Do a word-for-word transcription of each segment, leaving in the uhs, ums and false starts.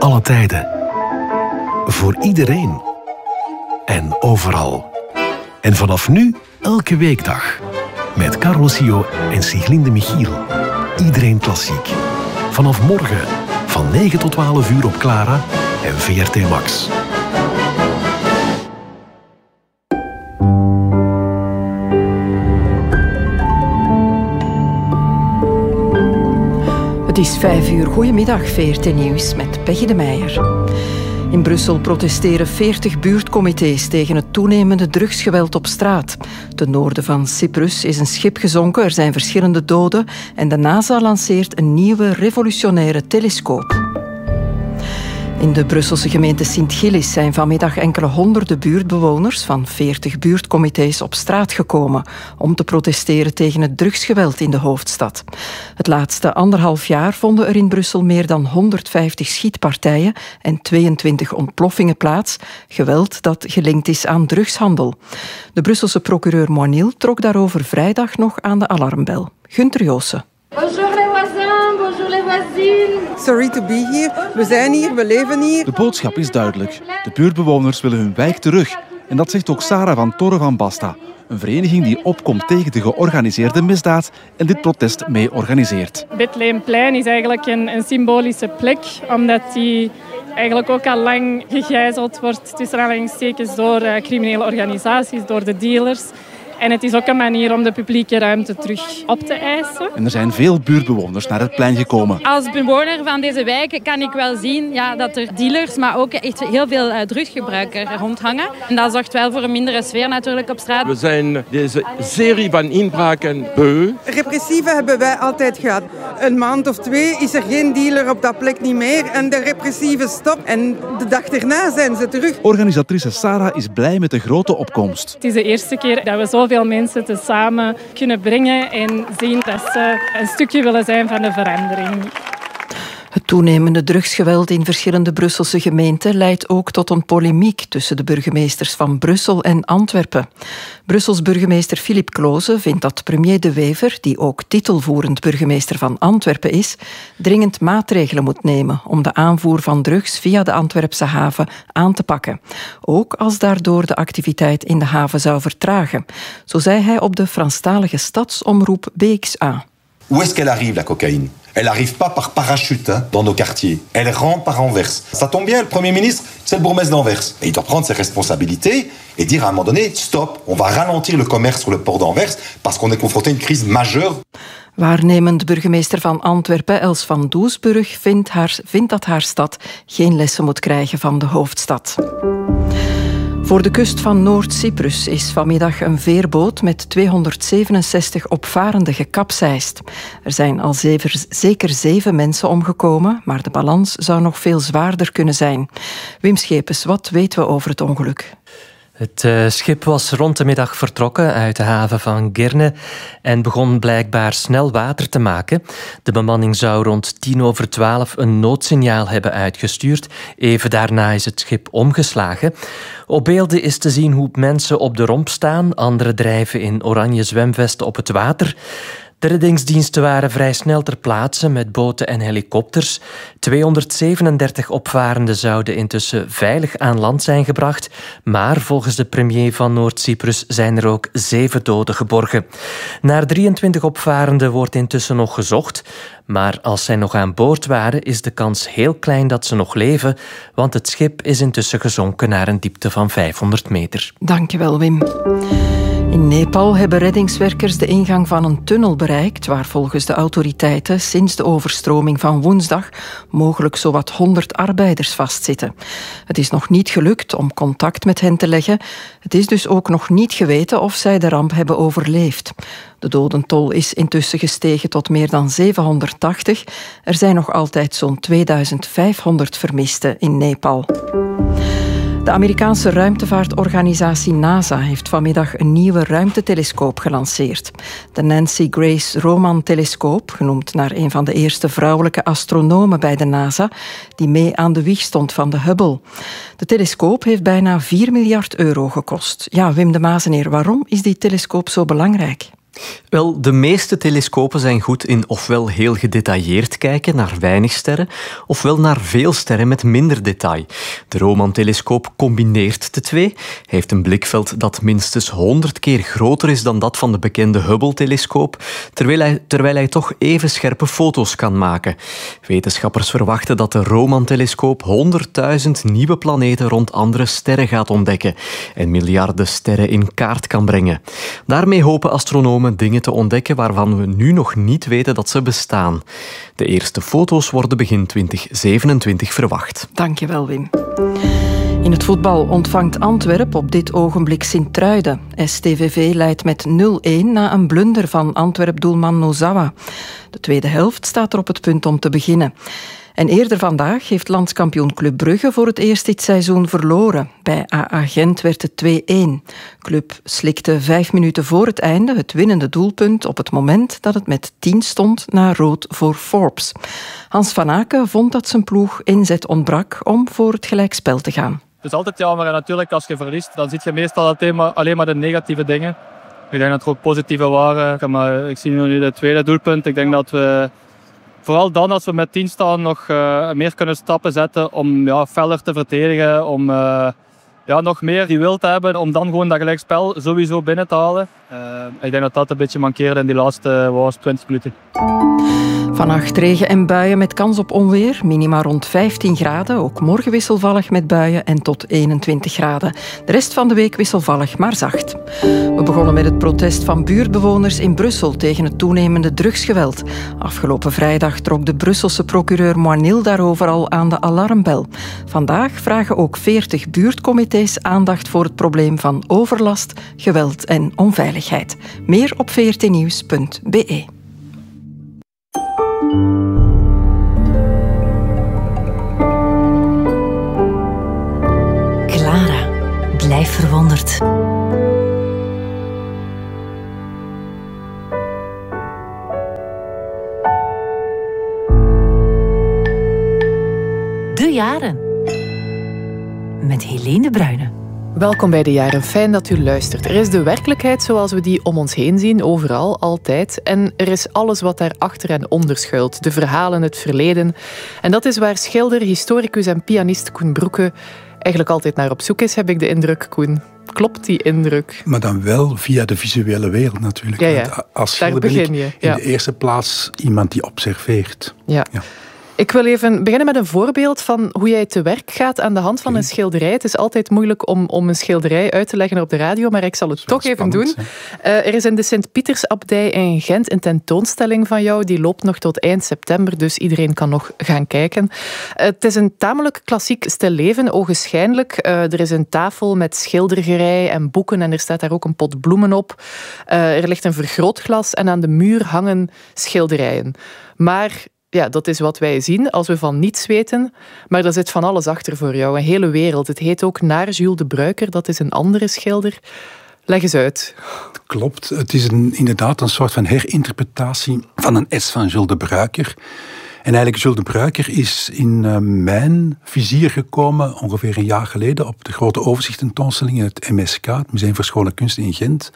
alle tijden. Voor iedereen. En overal. En vanaf nu elke weekdag. Met Carlo Sio en Siglinde Michiel. Iedereen klassiek. Vanaf morgen van negen tot twaalf uur op Clara en V R T Max. Het is vijf uur. Goedemiddag, V R T Nieuws met Peggy de Meijer. In Brussel protesteren veertig buurtcomité's tegen het toenemende drugsgeweld op straat. Ten noorden van Cyprus is een schip gezonken, er zijn verschillende doden en de NASA lanceert een nieuwe revolutionaire telescoop. In de Brusselse gemeente Sint-Gillis zijn vanmiddag enkele honderden buurtbewoners van veertig buurtcomité's op straat gekomen om te protesteren tegen het drugsgeweld in de hoofdstad. Het laatste anderhalf jaar vonden er in Brussel meer dan honderdvijftig schietpartijen en tweeëntwintig ontploffingen plaats, geweld dat gelinkt is aan drugshandel. De Brusselse procureur Moinil trok daarover vrijdag nog aan de alarmbel. Gunther Joossen. Bonjour les voisins, bonjour les voisines. Sorry to be here. We zijn hier, we leven hier. De boodschap is duidelijk. De buurtbewoners willen hun wijk terug. En dat zegt ook Sarah van Torre van Basta. Een vereniging die opkomt tegen de georganiseerde misdaad en dit protest mee organiseert. Bethlehemplein is eigenlijk een, een symbolische plek, omdat die eigenlijk ook al lang gegijzeld wordt tussen aanhalingstekens door uh, criminele organisaties, door de dealers. En het is ook een manier om de publieke ruimte terug op te eisen. En er zijn veel buurtbewoners naar het plein gekomen. Als bewoner van deze wijk kan ik wel zien ja, dat er dealers, maar ook echt heel veel uh, drugsgebruikers rondhangen. En dat zorgt wel voor een mindere sfeer natuurlijk op straat. We zijn deze serie van inbraken beu. Repressieve hebben wij altijd gehad. Een maand of twee is er geen dealer op dat plek niet meer en de repressieve stopt. En de dag erna zijn ze terug. Organisatrice Sarah is blij met de grote opkomst. Het is de eerste keer dat we zoveel mensen tezamen kunnen brengen en zien dat ze een stukje willen zijn van de verandering. Het toenemende drugsgeweld in verschillende Brusselse gemeenten leidt ook tot een polemiek tussen de burgemeesters van Brussel en Antwerpen. Brussels burgemeester Philippe Kloze vindt dat premier De Wever, die ook titelvoerend burgemeester van Antwerpen is, dringend maatregelen moet nemen om de aanvoer van drugs via de Antwerpse haven aan te pakken. Ook als daardoor de activiteit in de haven zou vertragen. Zo zei hij op de Franstalige stadsomroep B X A. Où est-ce qu'elle arrive, la cocaïne? Elle arrive pas par parachute hein, dans nos quartiers. Elle rentre par Anvers. Ça tombe bien, le Premier ministre, c'est le bourgmestre d'Anvers. Et il doit prendre ses responsabilités et dire à un moment donné, stop, on va ralentir le commerce sur le port d'Anvers parce qu'on est confronté à une crise majeure. Waarnemend burgemeester van Antwerpen, Els van Doesburg, vindt, haar, vindt dat haar stad geen lessen moet krijgen van de hoofdstad. Voor de kust van Noord-Cyprus is vanmiddag een veerboot met tweehonderdzevenenzestig opvarenden gekapseist. Er zijn al zever, zeker zeven mensen omgekomen, maar de balans zou nog veel zwaarder kunnen zijn. Wim Schepens, wat weten we over het ongeluk? Het uh, schip was rond de middag vertrokken uit de haven van Girne en begon blijkbaar snel water te maken. De bemanning zou rond tien over twaalf een noodsignaal hebben uitgestuurd. Even daarna is het schip omgeslagen. Op beelden is te zien hoe mensen op de romp staan. Anderen drijven in oranje zwemvesten op het water. De reddingsdiensten waren vrij snel ter plaatse met boten en helikopters. tweehonderdzevenendertig opvarenden zouden intussen veilig aan land zijn gebracht. Maar volgens de premier van Noord-Cyprus zijn er ook zeven doden geborgen. Naar drieëntwintig opvarenden wordt intussen nog gezocht. Maar als zij nog aan boord waren, is de kans heel klein dat ze nog leven, want het schip is intussen gezonken naar een diepte van vijfhonderd meter. Dankjewel, Wim. In Nepal hebben reddingswerkers de ingang van een tunnel bereikt waar volgens de autoriteiten sinds de overstroming van woensdag mogelijk zowat honderd arbeiders vastzitten. Het is nog niet gelukt om contact met hen te leggen. Het is dus ook nog niet geweten of zij de ramp hebben overleefd. De dodentol is intussen gestegen tot meer dan zevenhonderdtachtig. Er zijn nog altijd zo'n tweeduizend vijfhonderd vermisten in Nepal. De Amerikaanse ruimtevaartorganisatie NASA heeft vanmiddag een nieuwe ruimtetelescoop gelanceerd. De Nancy Grace Roman-telescoop, genoemd naar een van de eerste vrouwelijke astronomen bij de NASA, die mee aan de wieg stond van de Hubble. De telescoop heeft bijna vier miljard euro gekost. Ja, Wim de Mazeneer, waarom is die telescoop zo belangrijk? Wel, de meeste telescopen zijn goed in ofwel heel gedetailleerd kijken naar weinig sterren, ofwel naar veel sterren met minder detail. De Roman-telescoop combineert de twee. Hij heeft een blikveld dat minstens honderd keer groter is dan dat van de bekende Hubble-telescoop, terwijl hij, terwijl hij toch even scherpe foto's kan maken. Wetenschappers verwachten dat de Roman-telescoop honderdduizend nieuwe planeten rond andere sterren gaat ontdekken en miljarden sterren in kaart kan brengen. Daarmee hopen astronomen dingen te ontdekken waarvan we nu nog niet weten dat ze bestaan. De eerste foto's worden begin twintig zevenentwintig verwacht. Dankjewel, Wim. In het voetbal ontvangt Antwerpen op dit ogenblik Sint-Truiden. S T V V leidt met nul-een na een blunder van Antwerp-doelman Nozawa. De tweede helft staat er op het punt om te beginnen. En eerder vandaag heeft landskampioen Club Brugge voor het eerst dit seizoen verloren. Bij A A Gent werd het twee-een. Club slikte vijf minuten voor het einde het winnende doelpunt op het moment dat het met tien stond na rood voor Forbes. Hans van Aken vond dat zijn ploeg inzet ontbrak om voor het gelijkspel te gaan. Het is altijd jammer en natuurlijk als je verliest, dan zie je meestal alleen maar, alleen maar de negatieve dingen. Ik denk dat er ook positieve waren. Maar ik zie nu het tweede doelpunt. Ik denk dat we vooral dan als we met tien staan nog uh, meer kunnen stappen zetten om ja, feller te verdedigen, om uh, ja, nog meer die wil te hebben om dan gewoon dat gelijkspel sowieso binnen te halen. Uh, ik denk dat dat een beetje mankeerde in die laatste uh, twintig minuten. Vannacht regen en buien met kans op onweer. Minima rond vijftien graden. Ook morgen wisselvallig met buien en tot eenentwintig graden. De rest van de week wisselvallig, maar zacht. We begonnen met het protest van buurtbewoners in Brussel tegen het toenemende drugsgeweld. Afgelopen vrijdag trok de Brusselse procureur Moinil daarover al aan de alarmbel. Vandaag vragen ook veertig buurtcomité's aandacht voor het probleem van overlast, geweld en onveiligheid. Meer op v r t nieuws punt b e. Clara, blijf verwonderd. De Jaren. Met Helene de Bruyne. Welkom bij De Jaren, fijn dat u luistert. Er is de werkelijkheid zoals we die om ons heen zien, overal, altijd. En er is alles wat daarachter en onder schuilt. De verhalen, het verleden. En dat is waar schilder, historicus en pianist Koen Broeke eigenlijk altijd naar op zoek is, heb ik de indruk, Koen. Klopt die indruk? Maar dan wel via de visuele wereld natuurlijk. Ja, ja. Als schilder ben ik in ja. de eerste plaats iemand die observeert. Ja. ja. Ik wil even beginnen met een voorbeeld van hoe jij te werk gaat aan de hand van een schilderij. Het is altijd moeilijk om, om een schilderij uit te leggen op de radio, maar ik zal het toch even doen. Uh, er is in de Sint-Pietersabdij in Gent een tentoonstelling van jou. Die loopt nog tot eind september, dus iedereen kan nog gaan kijken. Uh, het is een tamelijk klassiek stilleven, ogenschijnlijk. Uh, er is een tafel met schildergerei en boeken en er staat daar ook een pot bloemen op. Uh, er ligt een vergrootglas en aan de muur hangen schilderijen. Maar ja, dat is wat wij zien als we van niets weten. Maar daar zit van alles achter voor jou, een hele wereld. Het heet ook Naar Jules de Bruiker, dat is een andere schilder. Leg eens uit. Klopt, het is een, inderdaad een soort van herinterpretatie van een S van Jules de Bruiker. En eigenlijk Jules de Bruiker is in uh, mijn vizier gekomen ongeveer een jaar geleden op de grote overzichttentoonstelling in het M S K, het Museum voor Schone Kunsten in Gent.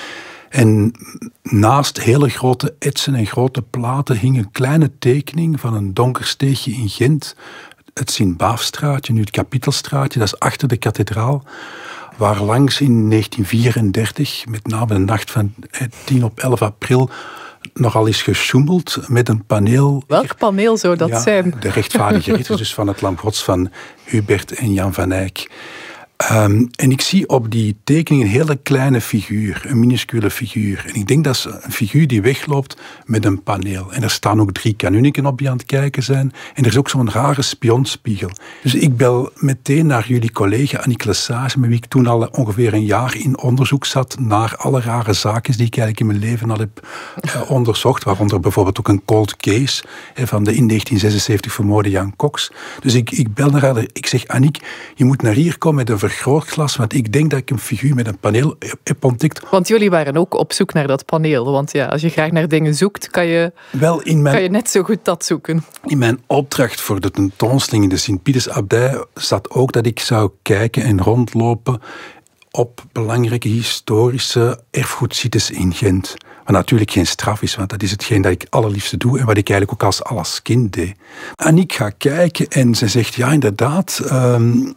En naast hele grote etsen en grote platen hing een kleine tekening van een donker steegje in Gent. Het Sint-Baafstraatje, nu het Kapitelstraatje, dat is achter de kathedraal. Waar langs in negentien vierendertig, met name de nacht van tien op elf april, nogal is gesjoemeld met een paneel. Welk paneel zou dat ja, zijn? De rechtvaardige ridders, dus van het Lam Gods van Hubert en Jan van Eyck. Um, en ik zie op die tekening een hele kleine figuur, een minuscule figuur. En ik denk dat is een figuur die wegloopt met een paneel. En er staan ook drie kanunniken op die aan het kijken zijn. En er is ook zo'n rare spionspiegel. Dus ik bel meteen naar jullie collega Annick Lesage, met wie ik toen al ongeveer een jaar in onderzoek zat naar alle rare zaken die ik eigenlijk in mijn leven al heb uh, onderzocht. Waaronder bijvoorbeeld ook een cold case hè, van de in negentien zesenzeventig vermoorde Jan Cox. Dus ik, ik bel naar haar, ik zeg Annick, je moet naar hier komen met een vergrootglas, want ik denk dat ik een figuur met een paneel heb ontdekt. Want jullie waren ook op zoek naar dat paneel. Want ja, als je graag naar dingen zoekt, kan je, Wel, in mijn, kan je net zo goed dat zoeken. In mijn opdracht voor de tentoonstelling in de Sint-Pietersabdij zat ook dat ik zou kijken en rondlopen op belangrijke historische erfgoedsites in Gent. Wat natuurlijk geen straf is, want dat is hetgeen dat ik allerliefste doe en wat ik eigenlijk ook als, als kind deed. Aniek gaat kijken en ze zegt, ja inderdaad, um,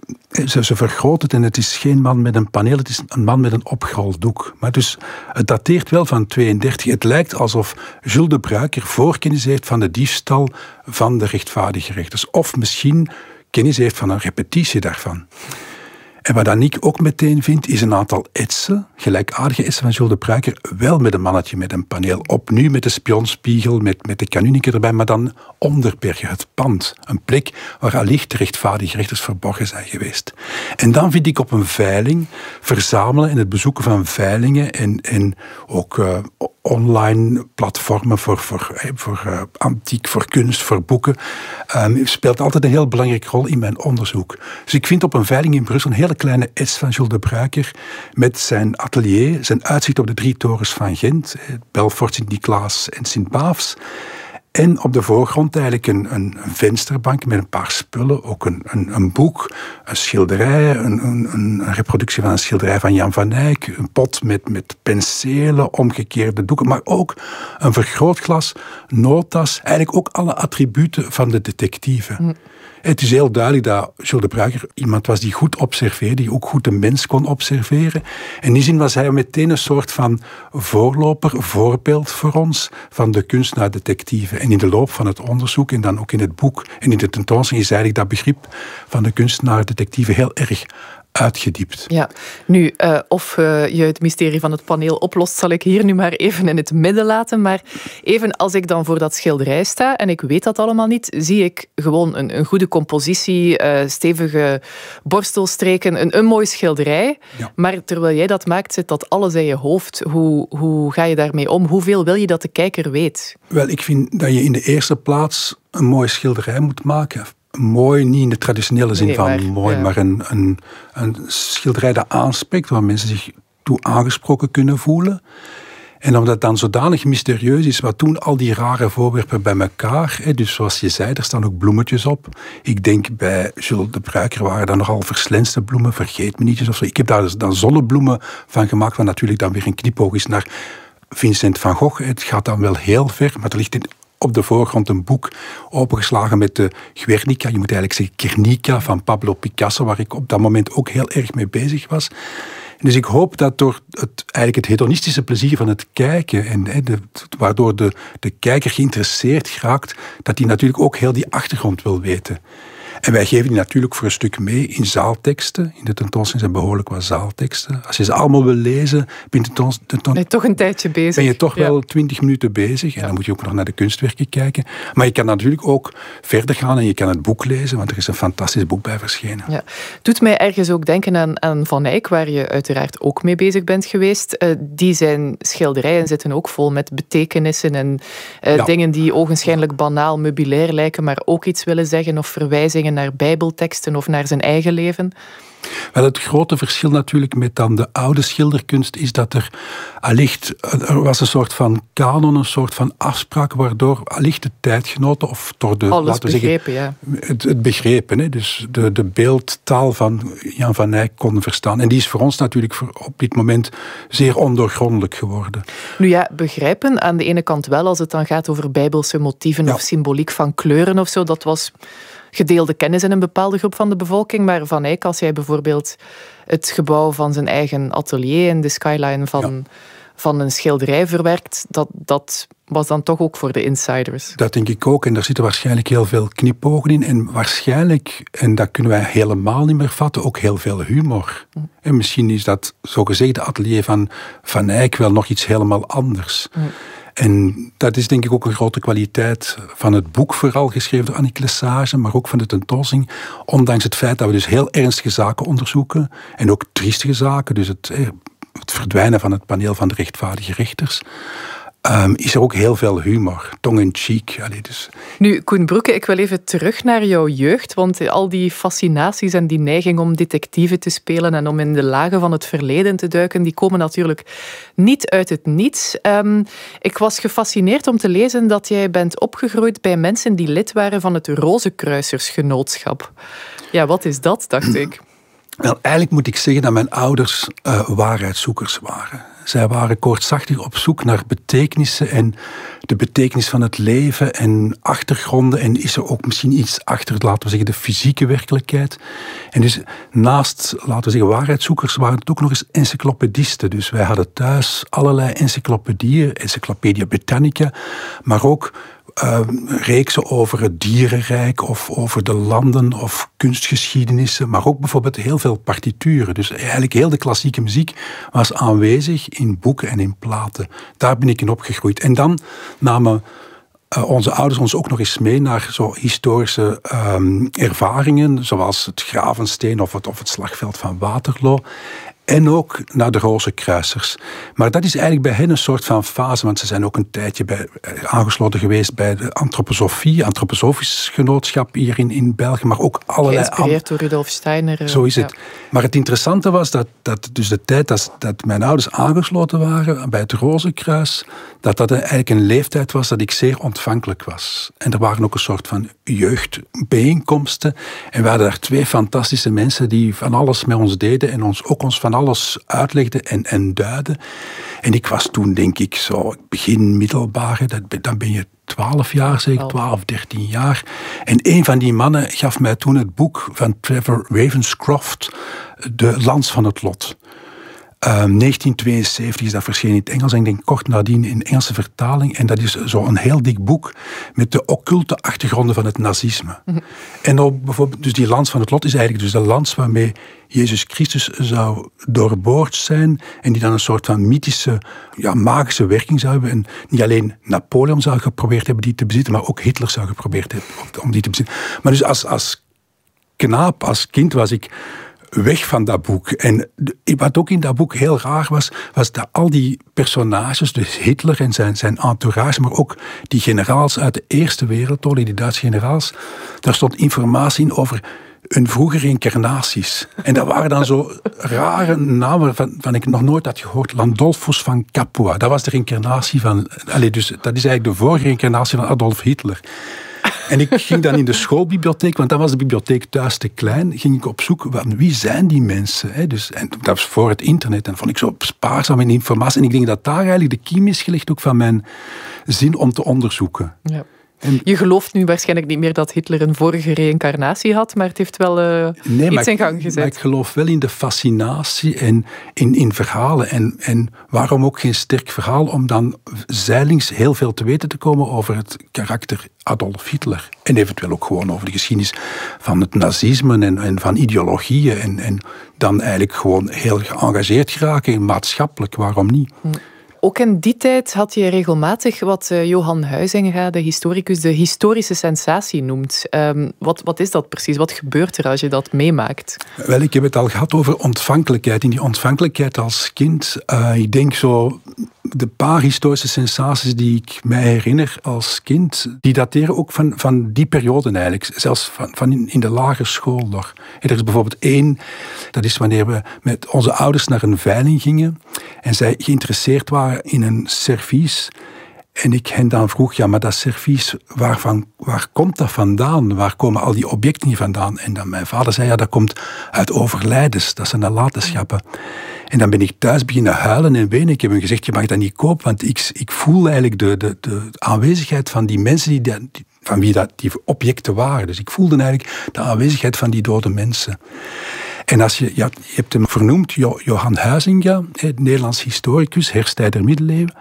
ze, ze vergroot het en het is geen man met een paneel, het is een man met een opgerold doek. Maar dus, het dateert wel van tweeëndertig. Het lijkt alsof Jules de Bruiker voorkennis heeft van de diefstal van de rechtvaardige rechters. Of misschien kennis heeft van een repetitie daarvan. En wat Aniek ook meteen vindt, is een aantal etsen, gelijkaardige etsen van Jules de Bruiker, wel met een mannetje met een paneel. Opnieuw met de spionspiegel, met, met de kanunike erbij, maar dan onder Bergen, het pand. Een plek waar allicht de rechtvaardige rechters verborgen zijn geweest. En dan vind ik op een veiling verzamelen en het bezoeken van veilingen en, en ook uh, online platformen voor, voor, voor uh, antiek, voor kunst, voor boeken, um, speelt altijd een heel belangrijke rol in mijn onderzoek. Dus ik vind op een veiling in Brussel een hele kleine ets van Jules de Bruiker met zijn atelier, zijn uitzicht op de drie torens van Gent, Belfort, Sint-Niklaas en Sint-Baafs. En op de voorgrond eigenlijk een, een, een vensterbank met een paar spullen, ook een, een, een boek, een schilderij, een, een, een reproductie van een schilderij van Jan van Eyck, een pot met, met penselen, omgekeerde doeken, maar ook een vergrootglas, notas, eigenlijk ook alle attributen van de detectieve. Mm. Het is heel duidelijk dat Jules de Bruiker iemand was die goed observeerde, die ook goed de mens kon observeren. En in die zin was hij meteen een soort van voorloper, voorbeeld voor ons van de kunstenaar-detectieve. En in de loop van het onderzoek en dan ook in het boek en in de tentoonstelling is eigenlijk dat begrip van de kunstenaar-detectieve heel erg uitgediept. Ja, nu, uh, of uh, je het mysterie van het paneel oplost, zal ik hier nu maar even in het midden laten. Maar even als ik dan voor dat schilderij sta en ik weet dat allemaal niet, zie ik gewoon een, een goede compositie, uh, stevige borstelstreken, een, een mooi schilderij. Ja. Maar terwijl jij dat maakt, zit dat alles in je hoofd. Hoe, hoe ga je daarmee om? Hoeveel wil je dat de kijker weet? Wel, ik vind dat je in de eerste plaats een mooi schilderij moet maken. Mooi, niet in de traditionele zin nee, van maar, mooi, ja. maar een, een, een schilderij dat aanspreekt, waar mensen zich toe aangesproken kunnen voelen. En omdat het dan zodanig mysterieus is, wat doen al die rare voorwerpen bij elkaar? Hè? Dus zoals je zei, er staan ook bloemetjes op. Ik denk bij Jules de Bruiker waren dan nogal verslenste bloemen, vergeet-me-nietjes of zo. Ik heb daar dus dan zonnebloemen van gemaakt, wat natuurlijk dan weer een knipoog is naar Vincent van Gogh. Het gaat dan wel heel ver, maar er ligt in op de voorgrond een boek opengeslagen met de Guernica, je moet eigenlijk zeggen Guernica van Pablo Picasso, waar ik op dat moment ook heel erg mee bezig was. Dus ik hoop dat door het, eigenlijk het hedonistische plezier van het kijken, en he, de, waardoor de, de kijker geïnteresseerd raakt, dat hij natuurlijk ook heel die achtergrond wil weten. En wij geven die natuurlijk voor een stuk mee in zaalteksten. In de tentoonstelling zijn behoorlijk wat zaalteksten. Als je ze allemaal wil lezen, ben je, tentoon, tentoon, ben je toch een tijdje bezig. Ben je toch wel twintig ja. minuten bezig. En ja. dan moet je ook nog naar de kunstwerken kijken. Maar je kan natuurlijk ook verder gaan en je kan het boek lezen, want er is een fantastisch boek bij verschenen. Ja. Doet mij ergens ook denken aan, aan Van Eyck, waar je uiteraard ook mee bezig bent geweest. Uh, die zijn schilderijen zitten ook vol met betekenissen en uh, ja. dingen die ogenschijnlijk banaal meubilair lijken, maar ook iets willen zeggen of verwijzingen naar bijbelteksten of naar zijn eigen leven? Wel, het grote verschil natuurlijk met dan de oude schilderkunst is dat er allicht, er was een soort van kanon, een soort van afspraak, waardoor allicht de tijdgenoten, of door de, alles laten we begrepen, zeggen, ja. het, het begrepen, hè, dus de, de beeldtaal van Jan van Eyck konden verstaan. En die is voor ons natuurlijk voor, op dit moment zeer ondoorgrondelijk geworden. Nu ja, begrijpen aan de ene kant wel, als het dan gaat over bijbelse motieven ja. of symboliek van kleuren of zo, dat was gedeelde kennis in een bepaalde groep van de bevolking. Maar Van Eyck, als jij bijvoorbeeld het gebouw van zijn eigen atelier en de skyline van, ja. van een schilderij verwerkt, dat, dat was dan toch ook voor de insiders. Dat denk ik ook. En daar zitten waarschijnlijk heel veel knipogen in. En waarschijnlijk, en dat kunnen wij helemaal niet meer vatten, ook heel veel humor. Mm. En misschien is dat zogezegd de atelier van Van Eyck wel nog iets helemaal anders. Mm. En dat is denk ik ook een grote kwaliteit van het boek, vooral geschreven door Annick Lesage, maar ook van de tentoonstelling. Ondanks het feit dat we dus heel ernstige zaken onderzoeken en ook triestige zaken, dus het, het verdwijnen van het paneel van de rechtvaardige rechters, Um, is er ook heel veel humor, tong-in-cheek. Allee, dus. Nu, Koen Broeke, ik wil even terug naar jouw jeugd, want al die fascinaties en die neiging om detectieven te spelen en om in de lagen van het verleden te duiken, die komen natuurlijk niet uit het niets. Um, ik was gefascineerd om te lezen dat jij bent opgegroeid bij mensen die lid waren van het Rozenkruisersgenootschap. Ja, wat is dat, dacht ik? Wel, eigenlijk moet ik zeggen dat mijn ouders uh, waarheidszoekers waren. Zij waren koortsachtig op zoek naar betekenissen en de betekenis van het leven en achtergronden. En is er ook misschien iets achter, laten we zeggen, de fysieke werkelijkheid. En dus naast, laten we zeggen, waarheidszoekers waren het ook nog eens encyclopedisten. Dus wij hadden thuis allerlei encyclopedieën, Encyclopedia Britannica, maar ook Uh, reeksen over het dierenrijk of over de landen of kunstgeschiedenissen, maar ook bijvoorbeeld heel veel partituren. Dus eigenlijk heel de klassieke muziek was aanwezig in boeken en in platen. Daar ben ik in opgegroeid. En dan namen uh, onze ouders ons ook nog eens mee naar zo historische um, ervaringen, zoals het Gravensteen of het, of het slagveld van Waterloo. En ook naar de Rozenkruisers. Maar dat is eigenlijk bij hen een soort van fase, want ze zijn ook een tijdje bij, aangesloten geweest bij de antroposofie, antroposofisch genootschap hier in, in België, maar ook allerlei... Geïnspireerd door Rudolf Steiner. Zo is het. Ja. Maar het interessante was dat, dat dus de tijd dat, dat mijn ouders aangesloten waren bij het Rozenkruis, dat dat eigenlijk een leeftijd was dat ik zeer ontvankelijk was. En er waren ook een soort van jeugdbijeenkomsten. En we hadden daar twee fantastische mensen die van alles met ons deden en ons ook ons van alles uitlegden en, en duiden. En ik was toen, denk ik, zo begin middelbare, dat, dan ben je twaalf jaar, zeker twaalf, dertien jaar. En een van die mannen gaf mij toen het boek van Trevor Ravenscroft, De Lans van het Lot. Um, negentien tweeënzeventig is dat verschenen in het Engels en ik denk kort nadien in Engelse vertaling. En dat is zo'n heel dik boek met de occulte achtergronden van het nazisme. Mm-hmm. En ook bijvoorbeeld, dus die lans van het lot is eigenlijk dus de lans waarmee Jezus Christus zou doorboord zijn en die dan een soort van mythische, ja, magische werking zou hebben. En niet alleen Napoleon zou geprobeerd hebben die te bezitten, maar ook Hitler zou geprobeerd hebben om die te bezitten. Maar dus als, als knaap, als kind was ik weg van dat boek. En wat ook in dat boek heel raar was, was dat al die personages, dus Hitler en zijn, zijn entourage, maar ook die generaals uit de Eerste Wereldoorlog, die Duitse generaals, daar stond informatie in over hun vroegere incarnaties. En dat waren dan zo rare namen van, van ik nog nooit had gehoord. Landolfus van Capua, dat was de incarnatie van... Allez, dus dat is eigenlijk de vorige incarnatie van Adolf Hitler. En ik ging dan in de schoolbibliotheek, want dan was de bibliotheek thuis te klein, ging ik op zoek, wie zijn die mensen? Hè? Dus, en dat was voor het internet en vond ik zo spaarzaam in informatie. En ik denk dat daar eigenlijk de kiem is gelegd ook van mijn zin om te onderzoeken. Ja. En je gelooft nu waarschijnlijk niet meer dat Hitler een vorige reïncarnatie had, maar het heeft wel uh, nee, iets in ik, gang gezet. Maar ik geloof wel in de fascinatie en in, in verhalen. En, en waarom ook geen sterk verhaal om dan zijlings heel veel te weten te komen over het karakter Adolf Hitler. En eventueel ook gewoon over de geschiedenis van het nazisme en, en van ideologieën. En, en dan eigenlijk gewoon heel geëngageerd geraken, maatschappelijk, waarom niet? Hm. Ook in die tijd had je regelmatig wat uh, Johan Huizinga, de historicus, de historische sensatie noemt. Um, wat, wat is dat precies? Wat gebeurt er als je dat meemaakt? Wel, ik heb het al gehad over ontvankelijkheid. In die ontvankelijkheid als kind, uh, ik denk zo, de paar historische sensaties die ik mij herinner als kind, die dateren ook van, van die periode eigenlijk. Zelfs van, van in, in de lagere school nog. En er is bijvoorbeeld één, dat is wanneer we met onze ouders naar een veiling gingen en zij geïnteresseerd waren in een servies. En ik hen dan vroeg, ja, maar dat servies, waarvan, waar komt dat vandaan? Waar komen al die objecten hier vandaan? En dan mijn vader zei, ja, dat komt uit overlijdens. Dat zijn nalatenschappen. En dan ben ik thuis beginnen huilen en wenen. Ik heb hem gezegd, je mag dat niet kopen, want ik, ik voel eigenlijk de, de, de aanwezigheid van die mensen die, die, van wie dat, die objecten waren. Dus ik voelde eigenlijk de aanwezigheid van die dode mensen. En als je, ja, je hebt hem vernoemd, jo, Johan Huizinga, het Nederlands historicus, herfsttijder der middeleeuwen.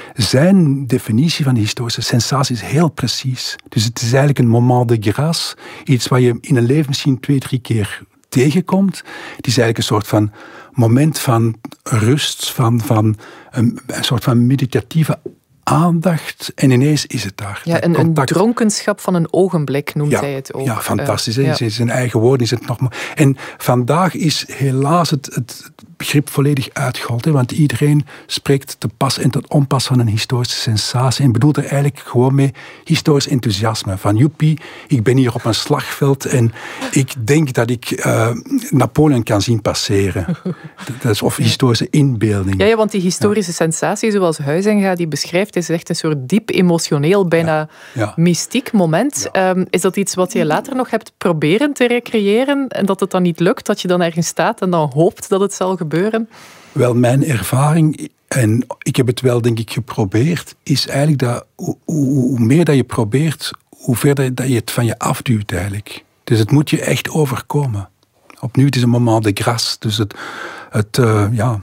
Zijn definitie van de historische sensatie is heel precies. Dus het is eigenlijk een moment de grâce, iets wat je in een leven misschien twee, drie keer tegenkomt. Het is eigenlijk een soort van moment van rust, van, van een, een soort van meditatieve aandacht en ineens is het daar. Ja, een, een dronkenschap van een ogenblik noemt ja, hij het ook. Ja, fantastisch. Uh, ja. In zijn eigen woorden is het nog maar. En vandaag is helaas het, het begrip volledig uitgehold, hè, want iedereen spreekt te pas en te onpas van een historische sensatie en bedoelt er eigenlijk gewoon mee historisch enthousiasme. Van joepie, ik ben hier op een slagveld en ik denk dat ik uh, Napoleon kan zien passeren. Dat is of historische inbeelding. Ja, ja, want die historische ja. sensatie, zoals Huizinga die beschrijft, is echt een soort diep emotioneel, bijna ja. Ja. mystiek moment. Ja. Um, is dat iets wat je later nog hebt proberen te recreëren en dat het dan niet lukt, dat je dan ergens staat en dan hoopt dat het zal gebeuren? Wel, mijn ervaring en ik heb het wel, denk ik, geprobeerd, is eigenlijk dat hoe, hoe meer dat je probeert, hoe verder dat je het van je afduwt eigenlijk. Dus het moet je echt overkomen. Opnieuw, het is een moment de grâce. Dus het, het uh, ja...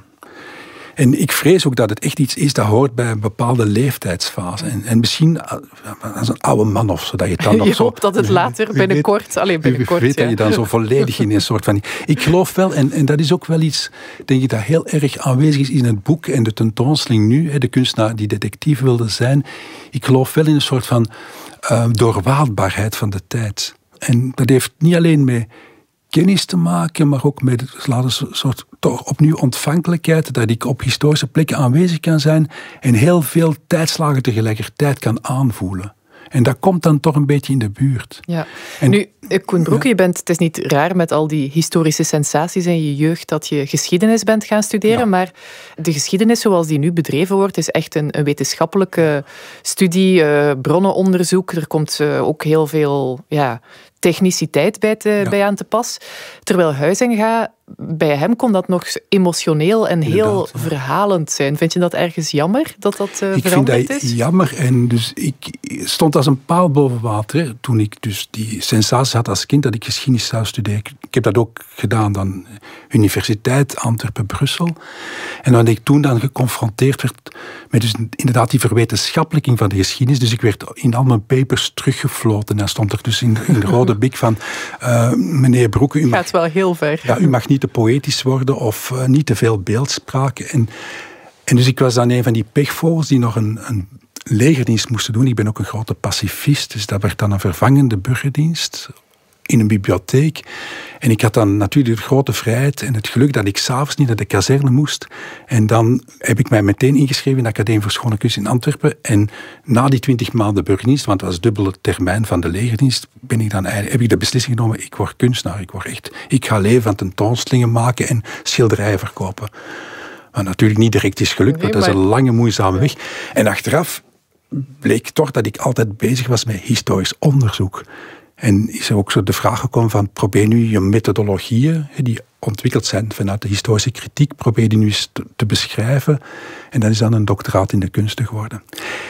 En ik vrees ook dat het echt iets is dat hoort bij een bepaalde leeftijdsfase. En, en misschien als een oude man of zo. Dat je dan nog je zo, hoopt dat het later binnenkort... Alleen binnenkort, weet ja. dat je dan zo volledig in een soort van... Ik geloof wel, en, en dat is ook wel iets, denk ik, dat heel erg aanwezig is in het boek en de tentoonstelling nu, de kunstenaar die detectief wilde zijn. Ik geloof wel in een soort van uh, doorwaadbaarheid van de tijd. En dat heeft niet alleen met kennis te maken, maar ook met een soort toch opnieuw ontvankelijkheid, dat ik op historische plekken aanwezig kan zijn en heel veel tijdslagen tegelijkertijd kan aanvoelen. En dat komt dan toch een beetje in de buurt. Ja. En, nu, Koen Broeke, ja. je bent, het is niet raar met al die historische sensaties in je jeugd dat je geschiedenis bent gaan studeren, ja. maar de geschiedenis zoals die nu bedreven wordt, is echt een, een wetenschappelijke studie, uh, bronnenonderzoek. Er komt uh, ook heel veel ja, techniciteit bij, te, ja. bij aan te pas. Terwijl Huizinga, bij hem kon dat nog emotioneel en heel Inderdaad, ja. verhalend zijn. Vind je dat ergens jammer, dat dat uh, ik veranderd vind dat is? jammer. En dus ik stond als een paal boven water, hè, toen ik dus die sensatie had als kind dat ik geschiedenis zou studeren. Ik heb dat ook gedaan dan Universiteit Antwerpen-Brussel. En dat ik toen dan geconfronteerd werd met dus inderdaad die verwetenschappelijking van de geschiedenis. Dus ik werd in al mijn papers teruggefloten. En dan stond er dus in de, in de rode bik van uh, meneer Broeke, u mag, gaat wel heel ver. Ja, u mag niet te poëtisch worden of uh, niet te veel beeldspraak. En, en dus ik was dan een van die pechvogels die nog een, een legerdienst moesten doen. Ik ben ook een grote pacifist, dus dat werd dan een vervangende burgerdienst in een bibliotheek. En ik had dan natuurlijk de grote vrijheid en het geluk dat ik s'avonds niet naar de kazerne moest. En dan heb ik mij meteen ingeschreven in de Academie voor Schone Kunst in Antwerpen. En na die twintig maanden burgerdienst, want het was dubbele termijn van de legerdienst, ben ik dan eigenlijk, heb ik de beslissing genomen, ik word kunstenaar, ik word echt, ik ga leven van tentoonstellingen maken en schilderijen verkopen. Wat natuurlijk niet direct is gelukt, nee, want dat is een lange, moeizame weg. En achteraf bleek toch dat ik altijd bezig was met historisch onderzoek. En is er ook zo de vraag gekomen van, probeer nu je methodologieën, die ontwikkeld zijn vanuit de historische kritiek, probeer die nu eens te, te beschrijven. En dat is dan een doctoraat in de kunsten geworden.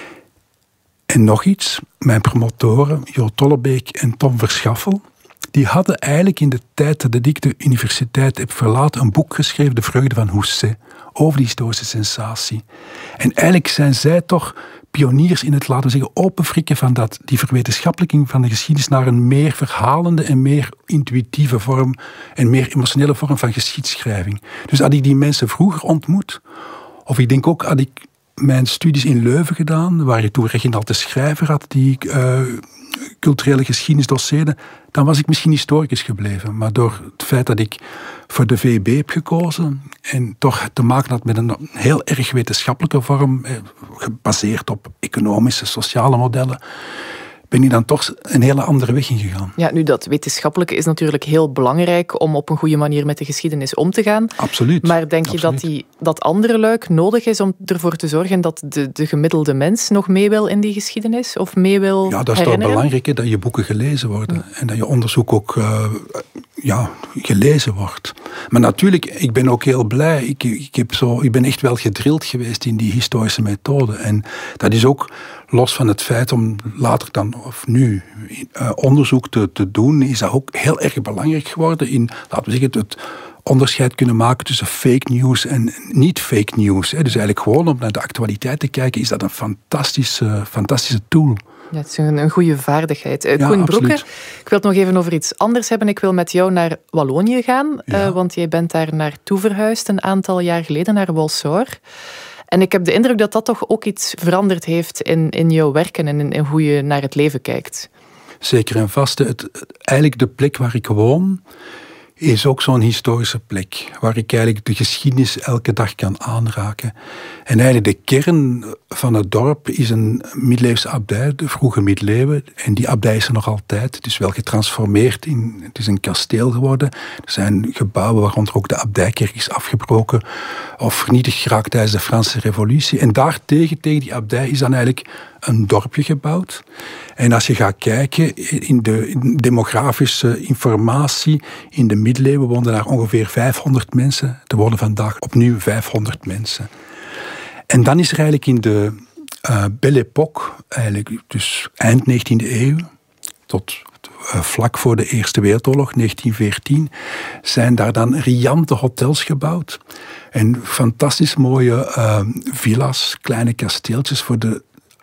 En nog iets, mijn promotoren, Jo Tollebeek en Tom Verschaffel, die hadden eigenlijk in de tijd dat ik de universiteit heb verlaten een boek geschreven, De Vreugde van Housset, over die historische sensatie. En eigenlijk zijn zij toch pioniers in het, laten we zeggen, openfrikken van dat, die verwetenschappelijking van de geschiedenis naar een meer verhalende en meer intuïtieve vorm en meer emotionele vorm van geschiedschrijving. Dus had ik die mensen vroeger ontmoet, of ik denk ook, had ik mijn studies in Leuven gedaan, waar je toen Reginald de Schrijver had, die uh, culturele geschiedenis doseerde, dan was ik misschien historicus gebleven. Maar door het feit dat ik voor de V E B heb gekozen en toch te maken had met een heel erg wetenschappelijke vorm, gebaseerd op economische, sociale modellen, ben ik dan toch een hele andere weg ingegaan. Ja, nu dat wetenschappelijke is natuurlijk heel belangrijk om op een goede manier met de geschiedenis om te gaan. Absoluut. Maar denk je Absoluut. dat die, dat andere luik nodig is om ervoor te zorgen dat de, de gemiddelde mens nog mee wil in die geschiedenis? Of mee wil Ja, dat is toch belangrijk, hè, dat je boeken gelezen worden. Ja. En dat je onderzoek ook uh, ja, gelezen wordt. Maar natuurlijk, ik ben ook heel blij. Ik, ik, heb zo, ik ben echt wel gedrild geweest in die historische methode. En dat is ook los van het feit om later dan, of nu, uh, onderzoek te, te doen, is dat ook heel erg belangrijk geworden in, laten we zeggen, het onderscheid kunnen maken tussen fake news en niet fake news. Hè. Dus eigenlijk gewoon om naar de actualiteit te kijken, is dat een fantastische, fantastische tool. Ja, het is een, een goede vaardigheid. Uh, ja, Koen Broeke, absoluut. Ik wil het nog even over iets anders hebben. Ik wil met jou naar Wallonië gaan, ja. uh, want jij bent daar naartoe verhuisd een aantal jaar geleden, naar Walsall. En ik heb de indruk dat dat toch ook iets veranderd heeft in, in jouw werken en in, in hoe je naar het leven kijkt. Zeker en vast. Het, eigenlijk de plek waar ik woon is ook zo'n historische plek, waar ik eigenlijk de geschiedenis elke dag kan aanraken. En eigenlijk de kern van het dorp is een middeleeuwse abdij, de vroege middeleeuwen. En die abdij is er nog altijd. Het is wel getransformeerd, in, het is een kasteel geworden. Er zijn gebouwen waaronder ook de abdijkerk is afgebroken of vernietigd geraakt tijdens de Franse Revolutie. En daartegen, tegen die abdij, is dan eigenlijk een dorpje gebouwd. En als je gaat kijken in de demografische informatie, in de middeleeuwen woonden daar ongeveer vijfhonderd mensen. Er wonen vandaag opnieuw vijfhonderd mensen. En dan is er eigenlijk in de uh, Belle Époque, eigenlijk dus eind negentiende eeuw, tot uh, vlak voor de Eerste Wereldoorlog, negentien veertien, zijn daar dan riante hotels gebouwd. En fantastisch mooie uh, villa's, kleine kasteeltjes voor de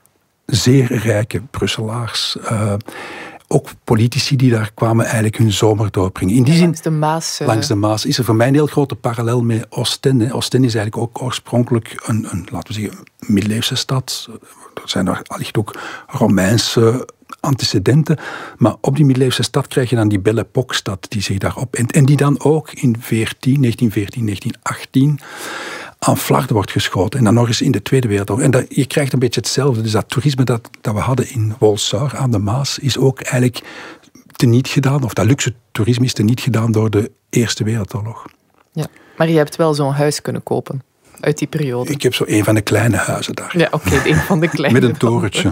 zeer rijke Brusselaars. Uh, ook politici die daar kwamen eigenlijk hun zomer doorbrengen. In die ja, zin, langs de Maas. Uh... Langs de Maas is er voor mij een heel grote parallel met Oostende. Oostende is eigenlijk ook oorspronkelijk een, een laten we zeggen, middeleeuwse stad. Er zijn er allicht ook Romeinse antecedenten. Maar op die middeleeuwse stad krijg je dan die Belle Époque-stad die zich daarop... En, en die dan ook in negentien veertien, negentien achttien... aan Flarden wordt geschoten. En dan nog eens in de Tweede Wereldoorlog. En dat, je krijgt een beetje hetzelfde. Dus dat toerisme dat, dat we hadden in Wolsar aan de Maas is ook eigenlijk teniet gedaan. Of dat luxe toerisme is teniet gedaan door de Eerste Wereldoorlog. Ja, maar je hebt wel zo'n huis kunnen kopen uit die periode. Ik heb zo een van de kleine huizen daar. Ja, oké, okay, een van de kleine. Met een torentje.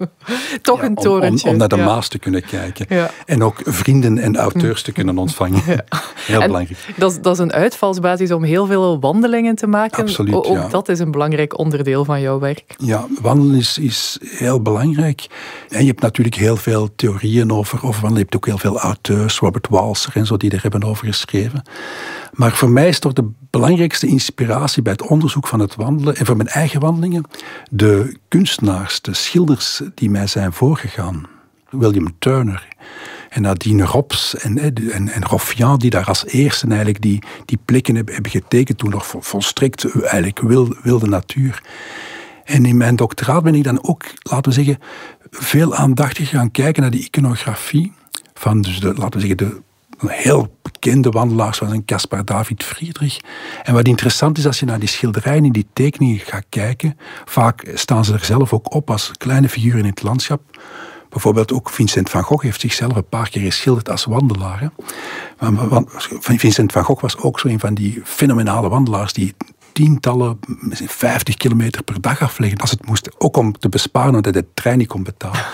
Toch ja, een torentje. Om, om, om naar de ja. Maas te kunnen kijken. Ja. En ook vrienden en auteurs te kunnen ontvangen. Ja. Heel en belangrijk. Dat is, dat is een uitvalsbasis om heel veel wandelingen te maken. Absoluut, Ook ja. dat is een belangrijk onderdeel van jouw werk. Ja, wandelen is, is heel belangrijk. En je hebt natuurlijk heel veel theorieën over, over wandelen. Je hebt ook heel veel auteurs, Robert Walser en zo, die er hebben over geschreven. Maar voor mij is toch de belangrijkste inspiratie bij het onderzoek van het wandelen en voor mijn eigen wandelingen de kunstenaars, de schilders die mij zijn voorgegaan. William Turner en Nadine Rops en, en, en Roffian, die daar als eerste eigenlijk die, die plekken hebben, hebben getekend, toen nog volstrekt eigenlijk wilde, wilde natuur. En in mijn doctoraat ben ik dan ook, laten we zeggen, veel aandachtig gaan kijken naar die iconografie van dus de, laten we zeggen, de heel bekende wandelaars zoals een Caspar David Friedrich. En wat interessant is, als je naar die schilderijen en die tekeningen gaat kijken, vaak staan ze er zelf ook op als kleine figuren in het landschap. Bijvoorbeeld ook Vincent van Gogh heeft zichzelf een paar keer geschilderd als wandelaar. Hè. Want Vincent van Gogh was ook zo een van die fenomenale wandelaars die tientallen, vijftig kilometer per dag afleggen als het moest. Ook om te besparen dat hij de trein niet kon betalen.